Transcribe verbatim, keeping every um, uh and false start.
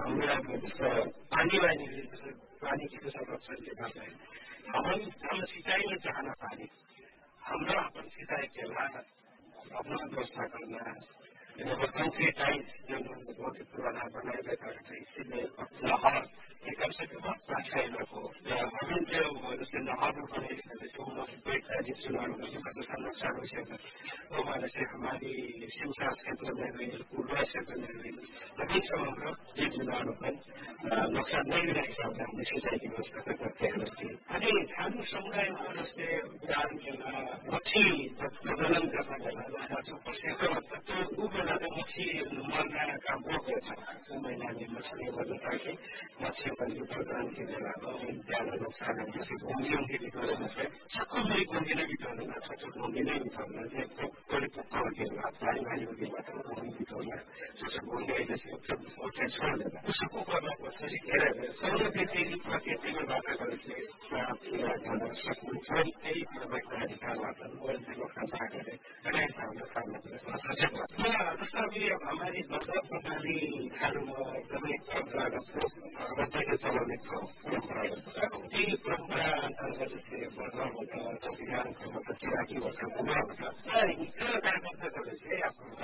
हमरा जस्तो पानी वानी जैसे पानी की संरक्षण के बारे में हम हम सिंचाई में चाहना पानी हमरा अपन सिंचाई के लिए अपना व्यवस्था करना है बच्चों के टाइम बहुत ही पुराना बनाया जाता है इसीलिए नहर कि कम से कम अच्छा इलाको हमें जो जैसे नहर में बने जीव जनावर का संरक्षण हो सके तो हमारे से हमारी शिक्षा क्षेत्र में गई पूर्वा क्षेत्र में गई अभी समग्र जीव जनावरों पर नुकसान नहीं मिला हिसाब से हमने सिंचाई की व्यवस्था करते हैं अभी धार्मिक समुदाय जैसे उदाहरण के लिए मछली प्रजनन करना चाहिए तो वो बेला तो मछली मरना का बहुत अच्छा था महीना में मछली बदलता कि मछली बंदी प्रदान के बेला ज्यादा नुकसान है जैसे घूमियों के बिटोरे में से सबको मेरी घूमिने बिटोरे में था तो घूमिने बिटोरना जैसे थोड़ी पक्का के पानी वाली होगी बात घूमी बिटोरना जैसे घूमने जैसे उसे छोड़ देना उसको करना पड़ता है घेरे में सबने देखिए कि प्रकृति में बातें करते साफ कीड़ा जानवर सब थोड़ी तेरी बैठना अधिकार वाता है और से नुकसान ना करे कहीं सामने करना पड़ता है सचेत बात जैसा भी हमारी मतलब प्रणाली घर में जमीन परंपरागत से चलाने को परंपरागत ये परंपरा अंतर्गत से बदलाव होता है चौकीदार का मतलब चिरागी होता है बुरा होता है इतना कार्यक्रम से आपको